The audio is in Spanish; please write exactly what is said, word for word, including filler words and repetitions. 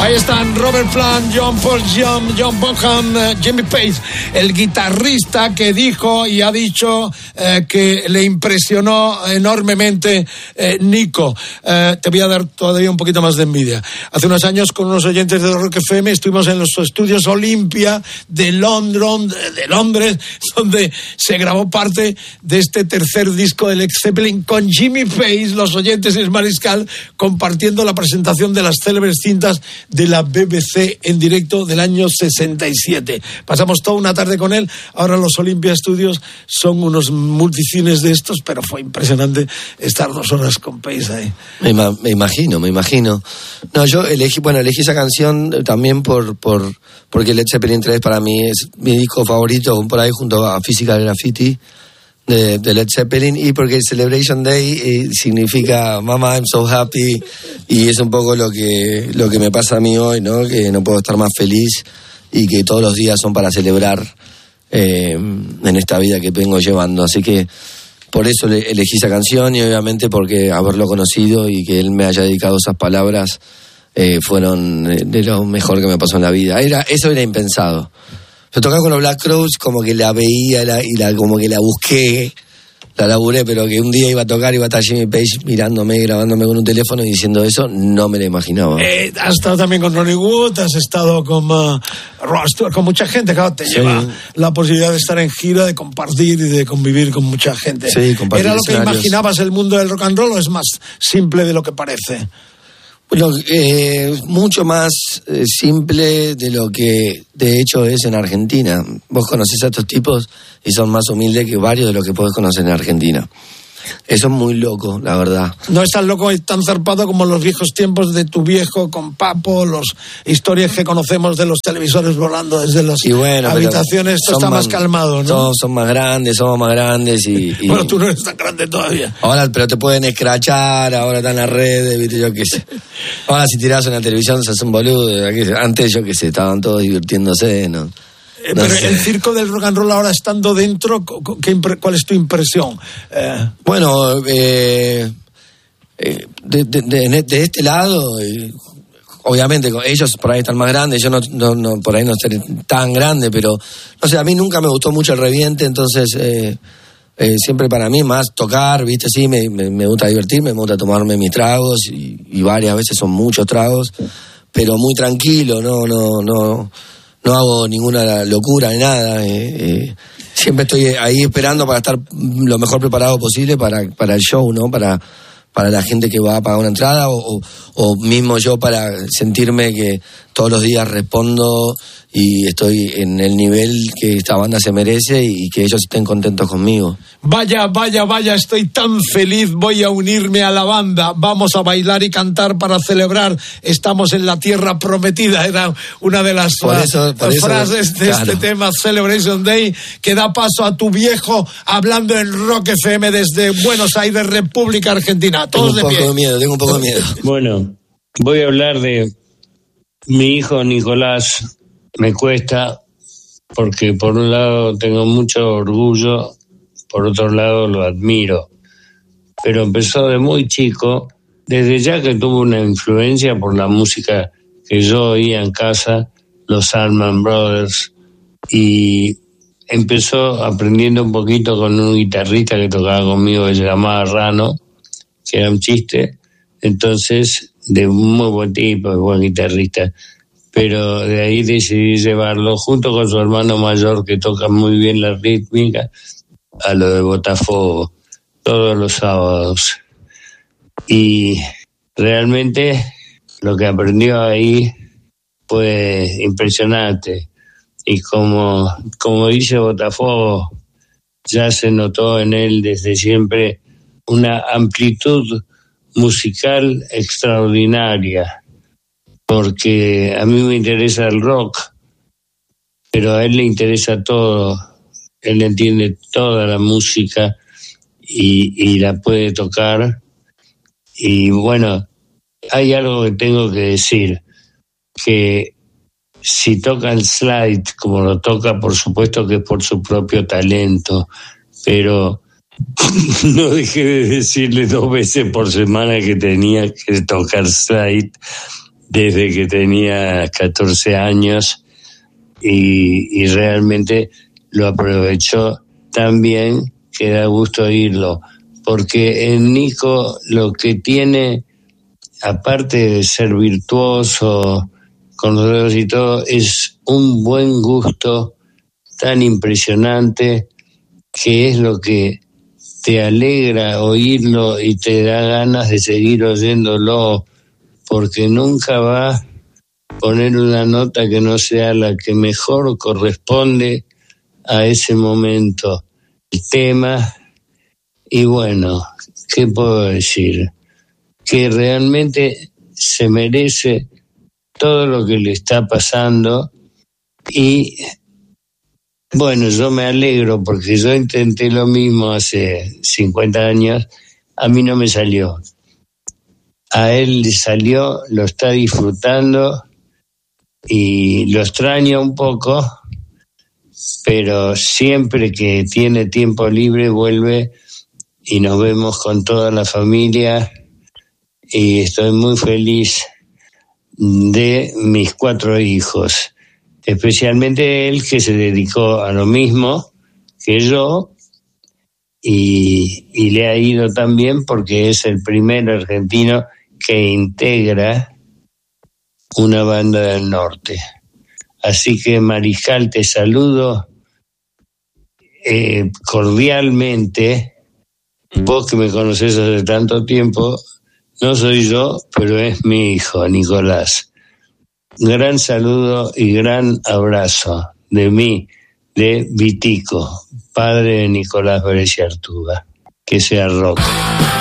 Ahí están Robert Plant, John Paul, John, John Bonham, uh, Jimmy Page, el guitarrista que dijo y ha dicho eh, que le impresionó enormemente eh, Nico. Eh, te voy a dar todavía un poquito más de envidia. Hace unos años con unos oyentes de Rock F M estuvimos en los estudios Olympia de Londres, de Londres, donde se grabó parte de este tercer disco de Led Zeppelin con Jimmy Page, los oyentes y el Mariscal, compartiendo la presentación de las célebres cintas de la B B C en directo del año sesenta y siete. Pasamos toda una tarde con él. Ahora los Olympia Studios son unos multicines de estos, pero fue impresionante estar dos horas con Page ahí. Me, ima- me imagino, me imagino. No, yo elegí, bueno, elegí esa canción también por, por porque Led Zeppelin tres para mí es mi disco favorito, por ahí junto a Physical Graffiti de, de Led Zeppelin, y porque Celebration Day eh, significa Mama I'm so happy, y es un poco lo que lo que me pasa a mí hoy, ¿no? Que no puedo estar más feliz y que todos los días son para celebrar eh, en esta vida que vengo llevando, así que por eso le, elegí esa canción, y obviamente porque haberlo conocido y que él me haya dedicado esas palabras eh, fueron de lo mejor que me pasó en la vida. Era, eso era impensado. Yo tocaba con los Black Crowes, como que la veía la, y la, como que la busqué, la laburé, pero que un día iba a tocar, iba a estar Jimmy Page mirándome, grabándome con un teléfono y diciendo eso, no me lo imaginaba. Eh, has estado también con Ronnie Wood, has estado con uh, Rod Stewart, con mucha gente, claro, te sí. lleva la posibilidad de estar en gira, de compartir y de convivir con mucha gente. Sí, compartir ¿Era lo que escenarios. imaginabas el mundo del rock and roll o es más simple de lo que parece? Bueno, eh, mucho más eh, simple de lo que de hecho es en Argentina. Vos conocés a estos tipos y son más humildes que varios de los que podés conocer en Argentina. Eso es muy loco, la verdad. No es tan loco y tan zarpado como los viejos tiempos de tu viejo con Papo, las historias que conocemos de los televisores volando desde las y bueno, habitaciones. Esto está más, más calmado, ¿no? Todos son más grandes, somos más grandes y, y... Bueno, tú no eres tan grande todavía. Ahora, pero te pueden escrachar, ahora están las redes, viste, yo qué sé. Ahora si tirás en la televisión se hace un boludo. Antes, yo qué sé, estaban todos divirtiéndose, ¿no? Eh, pero el circo del rock and roll ahora estando dentro, ¿qué impre- ¿cuál es tu impresión? Eh... Bueno, eh, eh, de, de, de, de este lado, eh, obviamente ellos por ahí están más grandes, yo no, no, no por ahí no seré tan grande, pero no sé, a mí nunca me gustó mucho el reviente, entonces eh, eh, siempre para mí más tocar, viste, sí, me, me, me gusta divertirme, me gusta tomarme mis tragos y, y varias veces son muchos tragos, pero muy tranquilo, no, no, no. No hago ninguna locura ni nada. Eh, eh, siempre estoy ahí esperando para estar lo mejor preparado posible para, para el show, ¿no? Para, para la gente que va a pagar una entrada o, o, o mismo yo para sentirme que todos los días respondo y estoy en el nivel que esta banda se merece y que ellos estén contentos conmigo. Vaya, vaya, vaya, estoy tan feliz, voy a unirme a la banda, vamos a bailar y cantar para celebrar, estamos en la tierra prometida, era una de las por eso, por frases eso, de claro. este tema, Celebration Day, que da paso a tu viejo hablando en Rock F M desde Buenos Aires, República Argentina. Todos tengo un de poco pie. de miedo, tengo un poco de miedo. Bueno, voy a hablar de mi hijo Nicolás. Me cuesta porque por un lado tengo mucho orgullo, por otro lado lo admiro, pero empezó de muy chico, desde ya que tuvo una influencia por la música que yo oía en casa, los Allman Brothers, y empezó aprendiendo un poquito con un guitarrista que tocaba conmigo que se llamaba Rano, que era un chiste, entonces de un muy buen tipo, de buen guitarrista. Pero de ahí decidí llevarlo junto con su hermano mayor que toca muy bien la rítmica a lo de Botafogo todos los sábados, y realmente lo que aprendió ahí fue impresionante, y como, como dice Botafogo, ya se notó en él desde siempre una amplitud musical extraordinaria, porque a mí me interesa el rock, pero a él le interesa todo, él entiende toda la música y, y la puede tocar. Y bueno, hay algo que tengo que decir, que si toca el slide como lo toca, por supuesto que es por su propio talento, pero no dejé de decirle dos veces por semana que tenía que tocar slide, desde que tenía catorce años y, y realmente lo aprovechó tan bien que da gusto oírlo, porque el Nico lo que tiene, aparte de ser virtuoso con los dedos y todo, es un buen gusto tan impresionante que es lo que te alegra oírlo y te da ganas de seguir oyéndolo, porque nunca va a poner una nota que no sea la que mejor corresponde a ese momento, el tema. Y bueno, ¿qué puedo decir? Que realmente se merece todo lo que le está pasando y bueno, yo me alegro porque yo intenté lo mismo hace cincuenta años, a mí no me salió. A él le salió, lo está disfrutando y lo extraño un poco, pero siempre que tiene tiempo libre vuelve y nos vemos con toda la familia y estoy muy feliz de mis cuatro hijos, especialmente él, que se dedicó a lo mismo que yo y, y le ha ido tan bien porque es el primer argentino que integra una banda del norte. Así que, Mariscal, te saludo eh, cordialmente. Vos que me conocés hace tanto tiempo, no soy yo, pero es mi hijo, Nicolás. Gran saludo y gran abrazo de mí, de Vitico, padre de Nicolás Brescia Artuga. Que sea rock.